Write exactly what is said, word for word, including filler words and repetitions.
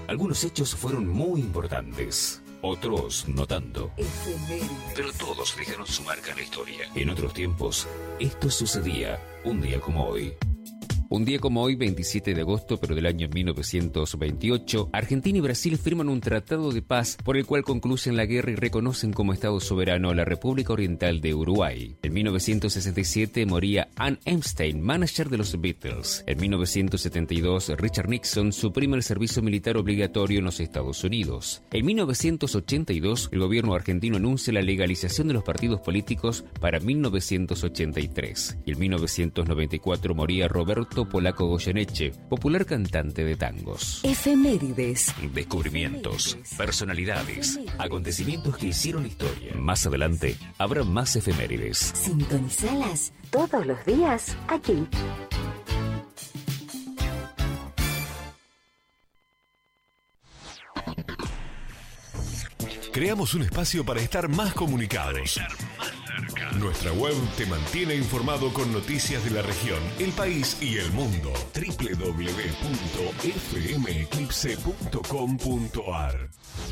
Algunos hechos fueron muy importantes, otros no tanto. Pero todos dejaron su marca en la historia. En otros tiempos, esto sucedía un día como hoy. Un día como hoy, veintisiete de agosto, pero del año mil novecientos veintiocho, Argentina y Brasil firman un tratado de paz por el cual concluyen la guerra y reconocen como Estado soberano a la República Oriental de Uruguay. En mil novecientos sesenta y siete moría Ann Epstein, manager de los Beatles. En mil novecientos setenta y dos, Richard Nixon suprime el servicio militar obligatorio en los Estados Unidos. En mil novecientos ochenta y dos, el gobierno argentino anuncia la legalización de los partidos políticos para mil novecientos ochenta y tres. Y en mil novecientos noventa y cuatro moría Roberto Polaco Goyeneche, popular cantante de tangos. Efemérides. Descubrimientos, personalidades, acontecimientos que hicieron historia. Más adelante habrá más efemérides. Sintonizalas todos los días aquí. Creamos un espacio para estar más comunicados. Nuestra web te mantiene informado con noticias de la región, el país y el mundo. doble u doble u doble u punto f m eclipse punto com punto a r